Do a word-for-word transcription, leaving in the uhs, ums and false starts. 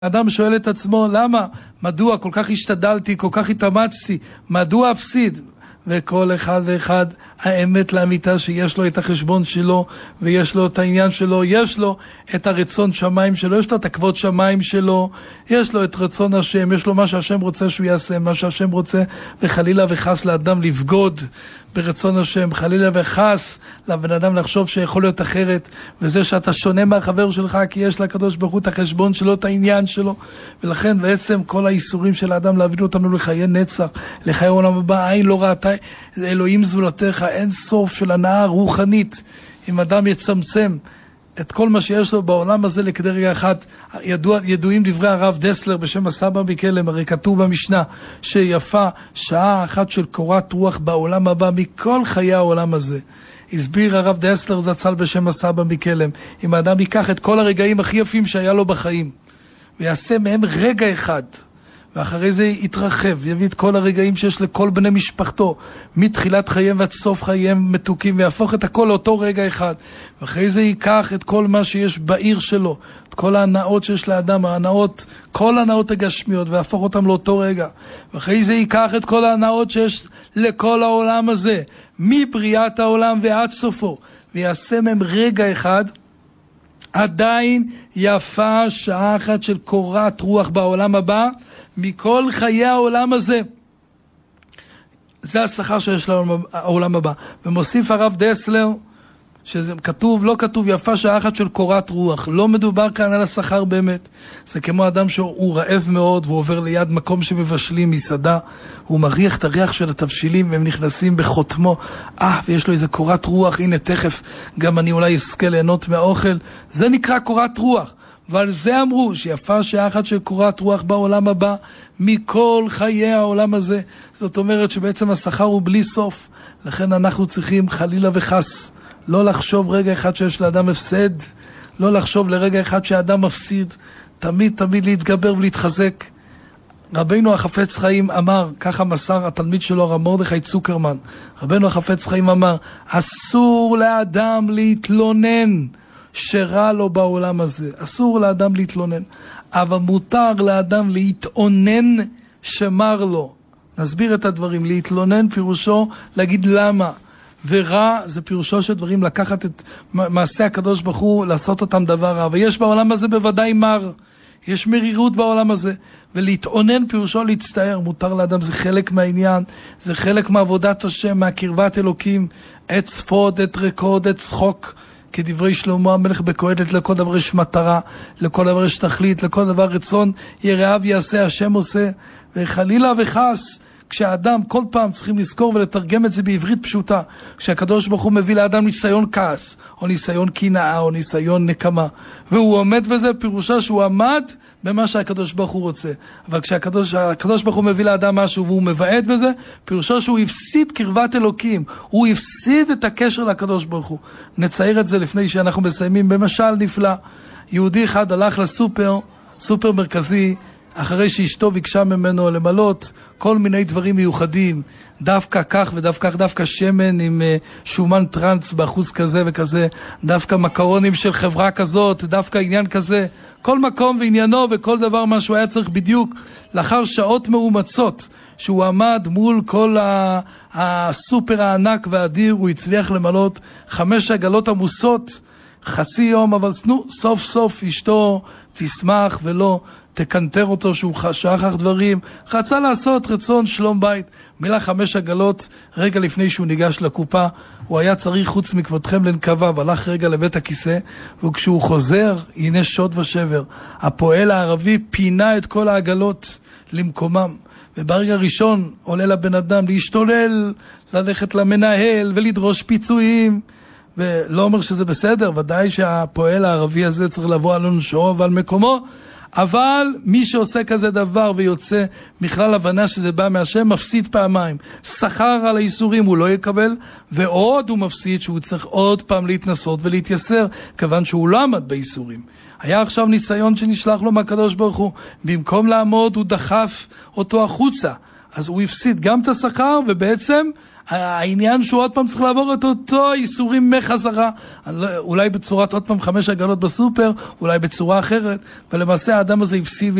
האדם שואל את עצמו, למה? מדוע כל כך השתדלתי, כל כך התאמצתי, מדוע אפסיד? וכל אחד ואחד, האמת לאמיתה שיש לו את החשבון שלו, ויש לו את העניין שלו, יש לו את הרצון שמיים שלו, יש לו את הכבוד שמיים שלו, יש לו את רצון השם, יש לו מה שהשם רוצה שהוא יעשה, מה שהשם רוצה, וחלילה וחס לאדם לבגוד ברצון השם, חלילה וחס לבן אדם לחשוב שיכול להיות אחרת, וזה שאתה שונה מהחבר שלך, כי יש לקדוש ברוך הוא את החשבון שלו, את העניין שלו, ולכן בעצם כל האיסורים של האדם להביא אותנו לחיי נצח, לחיי עולם הבא, עין לא ראתה אלוהים זולתך, אין סוף של הנאה רוחנית. אם אדם יצמצם את כל מה שיש לו בעולם הזה לכדי רגע אחד, ידוע, ידועים דברי הרב דסלר בשם הסבא מקלם, הרי כתוב במשנה שיפה שעה אחת של קורת רוח בעולם הבא מכל חיי העולם הזה. הסביר הרב דסלר זצ"ל בשם הסבא מקלם, אם האדם ייקח את כל הרגעים הכי יפים שהיה לו בחיים ויעשה מהם רגע אחד, ואחרי זה יתרחב, יביא את כל הרגעים שיש לכל בני משפחתו, מתחילת חייהם ועד סוף חייהם מתוקים, ויהפוך את הכל לאותו רגע אחד. ואחרי זה ייקח את כל מה שיש בעיר שלו, את כל ההנאות שיש לאדם, ההנאות, כל ההנאות הגשמיות, ויהפוך אותם לאותו רגע. ואחרי זה ייקח את כל ההנאות שיש לכל העולם הזה, מבריאת העולם ועד סופו, ויעשה מהם רגע אחד. עדיין יפה שעה אחת של קורת רוח בעולם הבא מכל חיי העולם הזה. זה השכר שיש לעולם הבא. ומוסיף הרב דסלר שזה כתוב, לא כתוב יפה שעה אחת של קורת רוח, לא מדובר כאן על השכר באמת. זה כמו אדם שהוא רעב מאוד והוא עובר ליד מקום שמבשלים מסעדה, הוא מריח את הריח של התבשילים והם נכנסים בחותמו, אה ויש לו איזה קורת רוח, הנה תכף גם אני אולי אזכה ליהנות מהאוכל, זה נקרא קורת רוח. ועל זה אמרו שיפה שעה אחת של קורת רוח בעולם הבא מכל חיי העולם הזה. זאת אומרת שבעצם השכר הוא בלי סוף, לכן אנחנו צריכים חלילה וחס לא לחשוב רגע אחד שיש לאדם הפסד, לא לחשוב לרגע אחד שהאדם מפסיד, תמיד תמיד להתגבר ולהתחזק. רבינו החפץ חיים אמר, ככה מסר התלמיד שלו הרב מרדכי צוקרמן, רבינו החפץ חיים אמר, אסור לאדם להתלונן שרע לו בעולם הזה, אסור לאדם להתלונן, אבל מותר לאדם להתאונן שמר לו. נסביר את הדברים, להתלונן פירושו להגיד למה, ורע זה פירושו של דברים לקחת את מעשה הקדוש ברוך הוא, לעשות אותם דבר רע, ויש בעולם הזה בוודאי מר, יש מרירות בעולם הזה, ולהתאונן פירושו להצטער, מותר לאדם, זה חלק מהעניין, זה חלק מעבודת השם, מהקרבת אלוקים, עת ספוד, עת רקוד, עת צחוק, כדברי שלמה המלך בקהלת, לכל דבר יש מטרה, לכל דבר יש תכלית, לכל דבר רצון יראיו יעשה, השם עושה, וחלילה וחס, כשהאדם כל פעם צריכים לזכור ולתרגם את זה בעברית פשוטה, כשהקדוש ברוך הוא מביא לאדם ניסיון כעס, או ניסיון קנאה, או ניסיון נקמה, והוא עומד בזה, פירושה שהוא עמד במה שהקדוש ברוך הוא רוצה. אבל כשהקדוש הקדוש ברוך הוא מביא לאדם משהו והוא מבעט בזה, פירושה שהוא הפסיד קרבת אלוקים, הוא הפסיד את הקשר לקדוש ברוך הוא. נצייר את זה לפני שאנחנו מסיימים במשל נפלא. יהודי אחד הלך לסופר, סופר מרכזי, אחרי שאשתו ביקשה ממנו למלות כל מיני דברים מיוחדים, דווקא כך ודווקא כך, דווקא שמן עם שומן טרנס באחוז כזה וכזה, דווקא מקרונים של חברה כזאת, דווקא עניין כזה, כל מקום ועניינו וכל דבר מה שהוא היה צריך בדיוק. לאחר שעות מאומצות שהוא עמד מול כל הסופר הענק והאדיר, הוא הצליח למלות חמש עגלות עמוסות, חצי יום, אבל נו, סוף סוף אשתו תשמח ולא תקנטר אותו שהוא שכח דברים, רצה לעשות רצון שלום בית, מילה חמש עגלות, רגע לפני שהוא ניגש לקופה, הוא היה צריך חוץ מכבודכם לנקבה, והלך רגע לבית הכיסא, וכשהוא חוזר, הנה שוד ושבר, הפועל הערבי פינה את כל העגלות למקומם, וברגע ראשון עולה לבן אדם להשתולל, ללכת למנהל ולדרוש פיצויים, ולא אומר שזה בסדר, ודאי שהפועל הערבי הזה צריך לבוא על עונשו ועל מקומו, אבל מי שעושה כזה דבר ויוצא מכלל הבנה שזה בא מהשם, מפסיד פעמיים. שכר על האיסורים הוא לא יקבל, ועוד הוא מפסיד שהוא צריך עוד פעם להתנסות ולהתייסר, כיוון שהוא לא עמד באיסורים. היה עכשיו ניסיון שנשלח לו מהקדוש ברוך הוא, במקום לעמוד הוא דחף אותו החוצה, אז הוא הפסיד גם את השכר, ובעצם העניין שהוא עוד פעם צריך לעבור את אותו איסורים מחזרה, אולי בצורת עוד פעם חמש הגנות בסופר, אולי בצורה אחרת, ולמעשה האדם הזה הפסיד